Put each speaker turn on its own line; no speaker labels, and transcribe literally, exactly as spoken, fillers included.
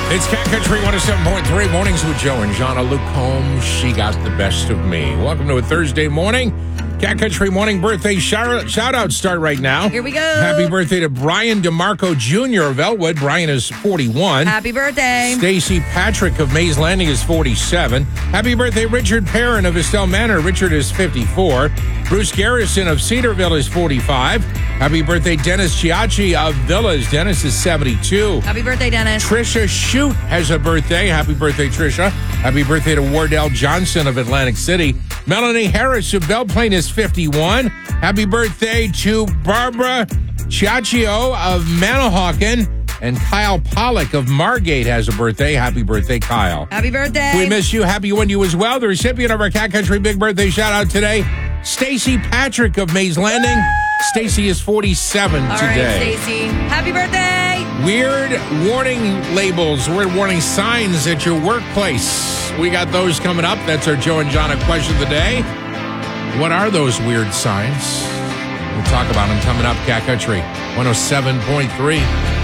It's Cat Country one oh seven point three, Mornings with Joe and Jana. Luke Holmes, she got the best of me. Welcome to a Thursday morning. Cat Country morning birthday shout, shout out start right now.
Here we go.
Happy birthday to Brian DeMarco Junior of Elwood. Brian is forty-one.
Happy birthday.
Stacy Patrick of Mays Landing is forty-seven. Happy birthday, Richard Perrin of Estelle Manor. Richard is fifty-four. Bruce Garrison of Cedarville is forty-five. Happy birthday, Dennis Chiachi of Villas. Dennis is seventy-two.
Happy birthday, Dennis.
Trisha Shute has a birthday. Happy birthday, Trisha. Happy birthday to Wardell Johnson of Atlantic City. Melanie Harris of Belle Plaine is fifty-one. Happy birthday to Barbara Chiacchio of Manahawkin. And Kyle Pollock of Margate has a birthday. Happy birthday, Kyle.
Happy birthday.
We miss you. Happy one to you as well. The recipient of our Cat Country Big Birthday shout out today, Stacy Patrick of Mays Landing. Stacy is forty-seven
All
today.
right, Stacy. Happy birthday.
Weird warning labels, weird warning signs at your workplace. We got those coming up. That's our Joe and Jana question of the day. What are those weird signs? We'll talk about them coming up. Cat Country one oh seven point three.